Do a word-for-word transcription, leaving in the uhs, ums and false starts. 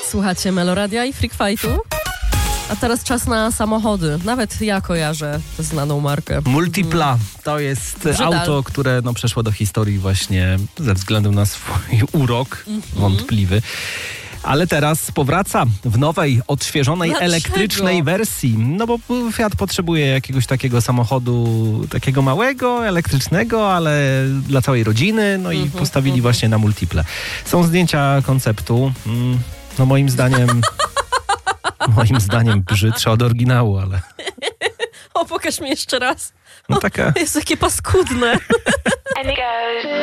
Słuchacie Meloradia i Freak Fightu. A teraz czas na samochody. Nawet ja kojarzę tę znaną markę. Multipla to jest Brzydal. auto, które no, przeszło do historii właśnie ze względu na swój urok Mhm. wątpliwy. Ale teraz powraca w nowej, odświeżonej, Dlaczego? elektrycznej wersji. No bo Fiat potrzebuje jakiegoś takiego samochodu, takiego małego, elektrycznego, ale dla całej rodziny. No i Mhm, postawili mhm. właśnie na multiple. Są zdjęcia konceptu. Mm, No moim zdaniem... moim zdaniem brzydsze od oryginału, ale... O, pokaż mi jeszcze raz. No taka... Jest takie paskudne.